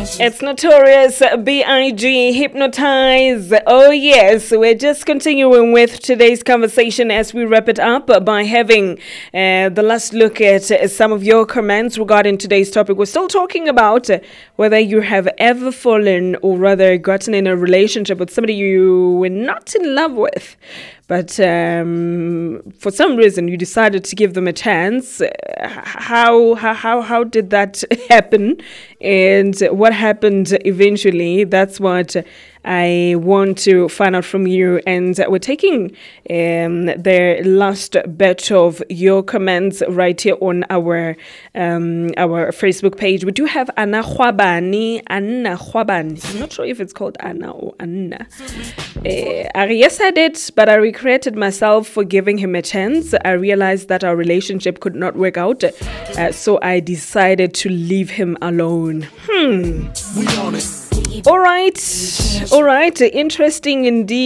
It's Notorious B.I.G. Hypnotize. Oh yes, we're just continuing with today's conversation as we wrap it up by having the last look at some of your comments regarding today's topic. We're still talking about whether you have ever fallen or rather gotten in a relationship with somebody you were not in love with, but for some reason you decided to give them a chance. How did that happen, and what happened eventually? That's what I want to find out from you. And we're taking the last batch of your comments right here on our Facebook page. We do have Anna Khwabani. I'm not sure if it's called Anna or Anna. Yes, I did, but I regretted myself for giving him a chance. I realized that our relationship could not work out, so I decided to leave him alone. All right. Interesting indeed.